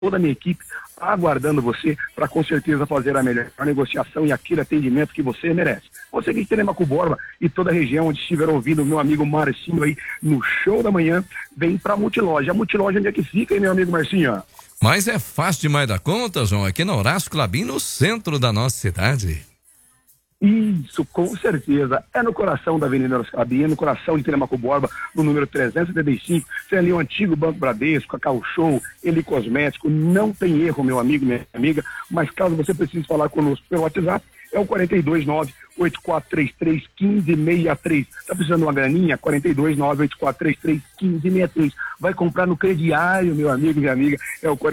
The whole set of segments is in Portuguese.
toda a minha equipe aguardando você para com certeza fazer a melhor negociação e aquele atendimento que você merece. Você que tem Macu Borba e toda a região onde estiver ouvindo o meu amigo Marcinho aí no show da manhã, vem pra Multiloja. A Multiloja onde é que fica, hein, meu amigo Marcinho? Mas é fácil demais da conta, João, aqui na Horácio Clabin, no centro da nossa cidade. Isso, com certeza. É no coração da Avenida Horácio Clabin, no coração de Telemaco Borba, no número 375. Tem ali o antigo Banco Bradesco, Cacau Show, Eli Cosmético. Não tem erro, meu amigo, minha amiga. Mas caso você precise falar conosco pelo WhatsApp, é o 429-8433-1563. Tá precisando de uma graninha? 429-8433-1563. Vai comprar no crediário, meu amigo, minha amiga. É o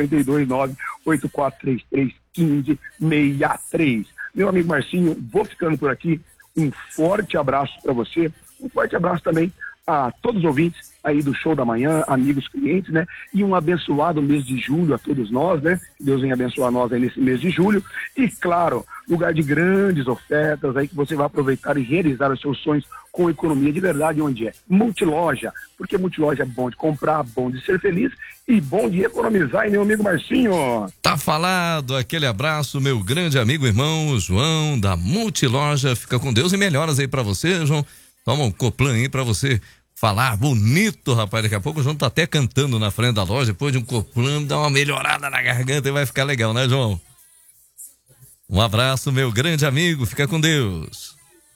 429-8433-1563. Meu amigo Marcinho, vou ficando por aqui. Um forte abraço para você. Um forte abraço também a todos os ouvintes aí do Show da Manhã, amigos, clientes, né? E um abençoado mês de julho a todos nós, né? Que Deus venha abençoar nós aí nesse mês de julho. E, claro, lugar de grandes ofertas aí que você vai aproveitar e realizar os seus sonhos com economia de verdade, onde é Multiloja. Porque Multiloja é bom de comprar, bom de ser feliz e bom de economizar, hein, meu amigo Marcinho? Tá falado, aquele abraço, meu grande amigo irmão João da Multiloja. Fica com Deus e melhoras aí pra você, João. Toma um Coplan aí pra você falar bonito, rapaz. Daqui a pouco o João tá até cantando na frente da loja. Depois de um Coplan, dá uma melhorada na garganta e vai ficar legal, né, João? Um abraço, meu grande amigo. Fica com Deus.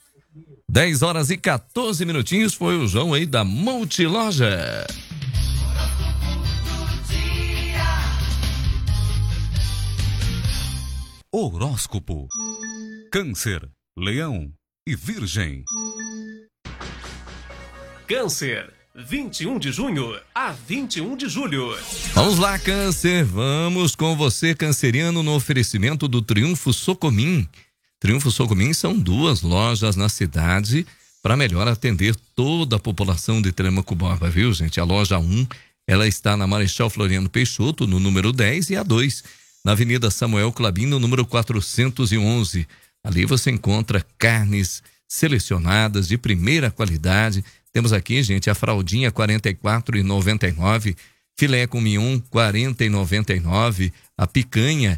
10h14 foi o João aí da Multiloja. Horóscopo. Câncer, Leão e Virgem. Câncer, 21 de junho a 21 de julho. Vamos lá, Câncer. Vamos com você, canceriano, no oferecimento do Triunfo Socomim. Triunfo Socomim são 2 lojas na cidade para melhor atender toda a população de Telemaco Borba, viu, gente? A loja 1, ela está na Marechal Floriano Peixoto, no número 10, e a 2, na Avenida Samuel Clabin, no número 411. Ali você encontra carnes selecionadas de primeira qualidade. Temos aqui, gente, a fraldinha R$ 44,99, filé com mignon R$ 40,99, a picanha R$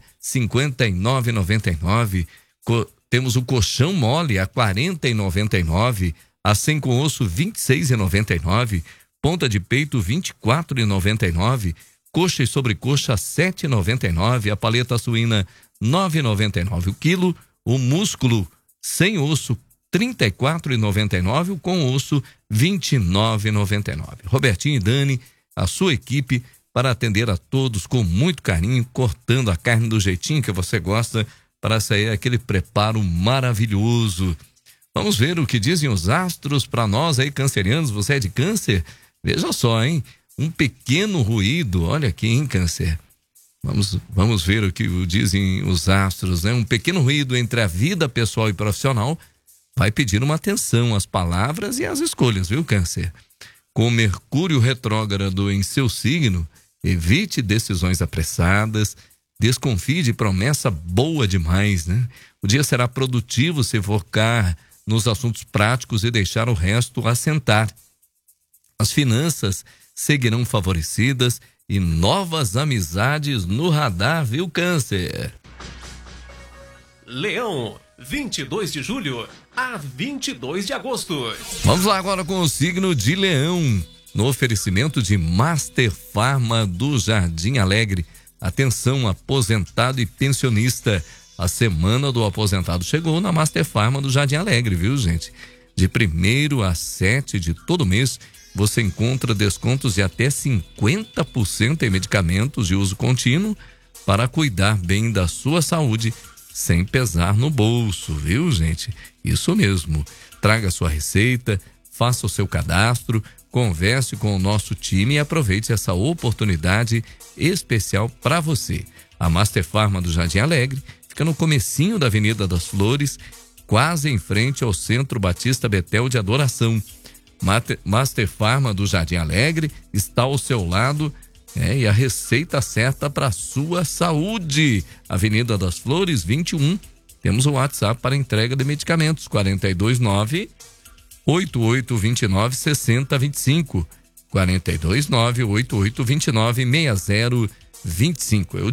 59,99, temos o colchão mole a R$ 40,99, a sem com osso R$ 26,99, ponta de peito R$ 24,99, coxa e sobrecoxa R$ 7,99, a paleta suína R$ 9,99 o quilo, o músculo sem osso R$ 34,99, o com osso R$ 29,99. Robertinho e Dani, a sua equipe, para atender a todos com muito carinho, cortando a carne do jeitinho que você gosta, para sair aquele preparo maravilhoso. Vamos ver o que dizem os astros para nós aí, cancerianos. Você é de Câncer? Veja só, hein? Um pequeno ruído, olha aqui, hein, Câncer? Vamos ver o que dizem os astros, né? Um pequeno ruído entre a vida pessoal e profissional vai pedir uma atenção às palavras e às escolhas, viu, Câncer? Com Mercúrio retrógrado em seu signo, evite decisões apressadas, desconfie de promessa boa demais, né? O dia será produtivo se focar nos assuntos práticos e deixar o resto assentar. As finanças seguirão favorecidas e novas amizades no radar, viu, Câncer? Leão, 22 de julho a 22 de agosto. Vamos lá agora com o signo de Leão, no oferecimento de Master Farma do Jardim Alegre. Atenção, aposentado e pensionista. A semana do aposentado chegou na Master Farma do Jardim Alegre, viu, gente? De 1º a 7 de todo mês, você encontra descontos de até 50% em medicamentos de uso contínuo para cuidar bem da sua saúde sem pesar no bolso, viu, gente? Isso mesmo. Traga sua receita, faça o seu cadastro, converse com o nosso time e aproveite essa oportunidade especial para você. A Master Farma do Jardim Alegre fica no comecinho da Avenida das Flores, quase em frente ao Centro Batista Betel de Adoração. Master Farma do Jardim Alegre está ao seu lado, e a receita certa para a sua saúde. Avenida das Flores 21. Temos o WhatsApp para entrega de medicamentos 429-8829-6025. 429-8829-6025. 25.